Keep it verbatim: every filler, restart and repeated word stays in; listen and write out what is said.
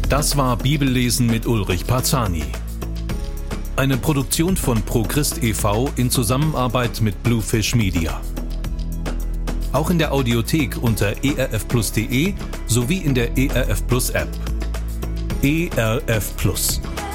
Das war Bibellesen mit Ulrich Parzani. Eine Produktion von ProChrist e V in Zusammenarbeit mit Bluefish Media. Auch in der Audiothek unter e r f plus punkt d e sowie in der E R F Plus App. E R F Plus.